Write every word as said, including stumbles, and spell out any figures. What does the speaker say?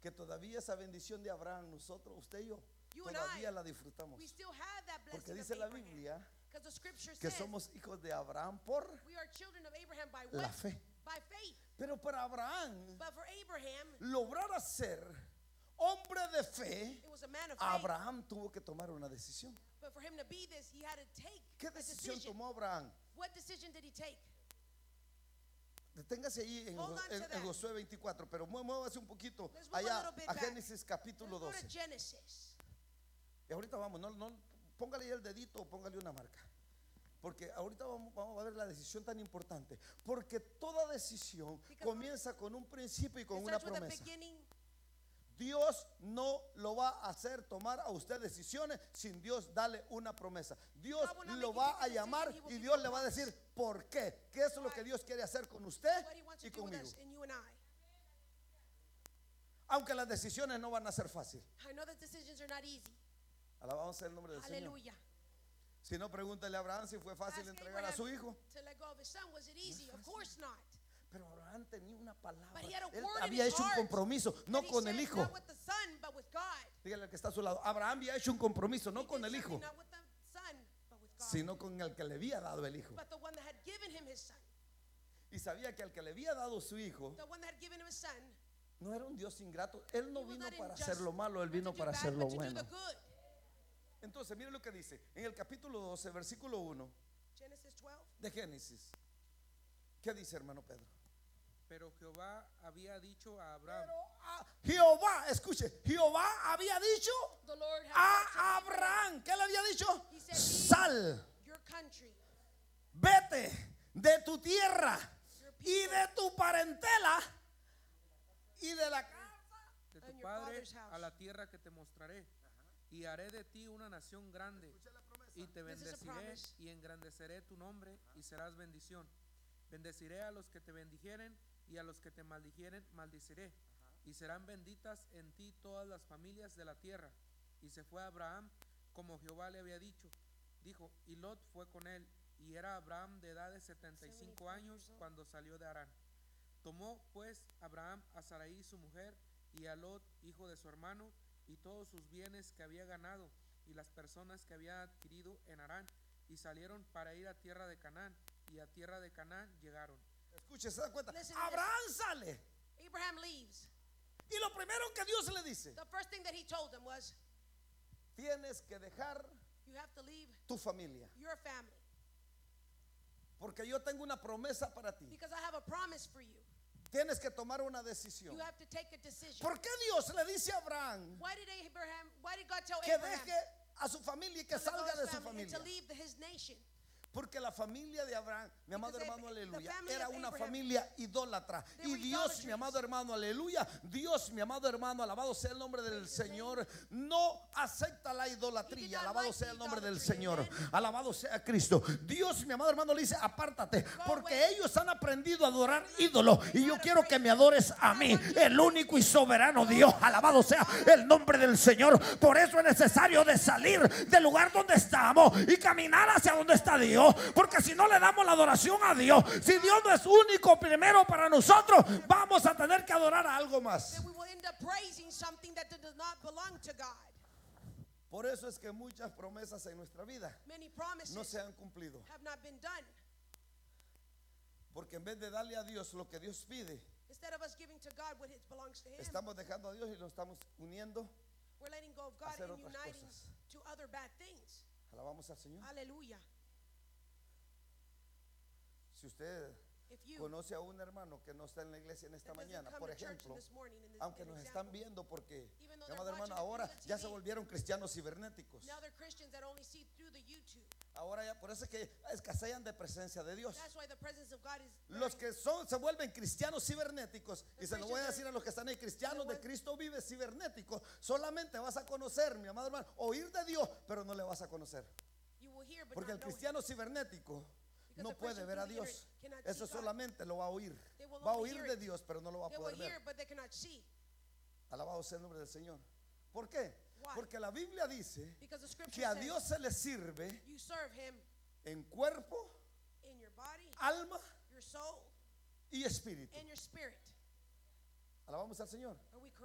que todavía esa bendición de Abraham, nosotros, usted y yo, You and todavía I, la disfrutamos. we still have that Porque blessing dice of la Abraham. Biblia Because the scripture que says somos hijos de Abraham por we are children of Abraham by la what? fe. By faith. Pero para Abraham, But for Abraham, lograr ser hombre de fe, it was a man of faith. Abraham tuvo que tomar una decisión. But for him to be this, he had to take ¿Qué a decisión decision. tomó Abraham? What decision did he take? Deténgase ahí en, Hold on en- to en that. Josué veinticuatro, pero mue- muévase un poquito Let's move a allá little bit a back. Génesis capítulo Let's go to doce. Genesis. Y ahorita vamos, no, no, póngale ahí el dedito o póngale una marca. Porque ahorita vamos, vamos a ver la decisión tan importante. Porque toda decisión Because comienza con un principio y con It una starts with a promesa. beginning. Dios no lo va a hacer tomar a usted decisiones sin Dios darle una promesa. Dios God will not lo make you va take a a decision, llamar he will y give Dios you le a va a promise. decir por qué. ¿Qué es lo que Why? Dios quiere hacer con usted What he wants to y do with conmigo? us and you and I. Aunque las decisiones no van a ser fáciles. I know that decisions are not easy. Alabamos el nombre del Señor. Hallelujah. Si no, pregúntale a Abraham si fue fácil Ask entregar a Abraham su hijo. to let go of his son. Was it easy? Of course not. Pero Abraham tenía una palabra. But he had a Él word in había his hecho un heart compromiso, no And he con said, el hijo. Not with the son, but with God. Dígale al que está a su lado. Abraham había hecho un compromiso, no He con did el something hijo, Not with the son, but with God. sino con el que le había dado el hijo. But the one that had given him his son. Y sabía que al que le había dado su hijo The one that had given him his son. no era un Dios ingrato. Él no He was vino not para unjust, hacer lo malo, él not vino to do para bad, hacer lo but to do bueno. the good. Entonces, mire lo que dice en el capítulo doce, versículo uno Genesis twelve. de Génesis. ¿Qué dice, hermano Pedro? Pero Jehová había dicho a Abraham, Pero a Jehová, escuche, Jehová había dicho The Lord had a said to Abraham, ¿qué le había dicho? He said, Sal, your country, vete de tu tierra your y people, de tu parentela y de la casa. de tu And your padre father's house. a la tierra que te mostraré, y haré de ti una nación grande, y te This is a bendeciré promise. y engrandeceré tu nombre, y serás bendición. Bendeciré a los que te bendijeren, y a los que te maldijeren maldiciré, y serán benditas en ti todas las familias de la tierra. Y se fue Abraham como Jehová le había dicho. Dijo, y Lot fue con él, y era Abraham de edad de setenta y cinco años cuando salió de Harán. Tomó pues Abraham a Sarai su mujer, y a Lot hijo de su hermano, y todos sus bienes que había ganado, y las personas que había adquirido en Harán, y salieron para ir a tierra de Canaán, y a tierra de Canaán llegaron. Escuche, se da cuenta. Listen to Abraham sale Abraham leaves. y lo primero que Dios le dice: The first thing that he told him was, tienes que dejar you have to leave tu familia, your family porque yo tengo una promesa para ti. because I have a promise for you. Tienes que tomar una decisión. You have to take a decision. ¿Por qué Dios le dice a Abraham Why did Abraham? Why did God tell que Abraham deje a su familia y que to let go salga of de his su family and familia? to leave the, his nation? Porque la familia de Abraham, mi amado Because hermano, Ab- the aleluya, family era of una Abraham, familia idólatra. they Y were Dios, mi idolatrous. amado hermano, aleluya, Dios, mi amado hermano, alabado sea el nombre del Praise his Señor, no acepta la He did idolatría. not Alabado like sea the el nombre del idolatry, Señor. amen. Alabado sea Cristo. Dios, mi amado hermano, le dice: apártate, porque away. ellos han aprendido a adorar ídolos. Y yo quiero que me adores a mí, el único y soberano Dios. Alabado sea el nombre del Señor. Por eso es necesario de salir del lugar donde estamos y caminar hacia donde está Dios. Porque si no le damos la adoración a Dios, si Dios no es único primero para nosotros, vamos a tener que adorar a algo más. Then we will end up praising something that does not belong to God. Por eso es que muchas promesas en nuestra vida Many promises no se han cumplido. have not been done. Porque en vez de darle a Dios lo que Dios pide, Instead of us giving to God what it belongs to Him, estamos dejando a Dios y lo estamos uniendo. we're letting go of God hacer and otras uniting cosas. to other bad things. Alabamos al Señor. Hallelujah. Si usted If you conoce a un hermano que no está en la iglesia en esta that doesn't mañana, come por to church ejemplo, this morning in this, aunque an nos example, están viendo, porque, Even though mi they're amado hermano, watching it ahora through the ya T se V, volvieron cristianos cibernéticos. now they're Christians that only see through the YouTube. Ahora ya, por eso es que escasean de presencia de Dios. That's why the presence of God is Los very- que son, se vuelven cristianos cibernéticos, y The se lo voy a Christians decir are- a los que están ahí: cristianos the de one- Cristo vive cibernéticos. Solamente vas a conocer, mi amado hermano, oír de Dios, pero no le vas a conocer. you will hear but Porque el not know Him. cristiano cibernético Because no the puede person ver a through the Dios. internet cannot Eso see God. solamente lo va a oír. They will Va a only oír hear de it. Dios, pero no lo va a They will poder hear ver. but they cannot see. Alabado sea el nombre del Señor. ¿Por qué? Why? Porque la Biblia dice Because the scripture que a says Dios se le sirve you serve Him en cuerpo, in your body, alma your soul, y espíritu. and your spirit. Alabamos al Señor. Are we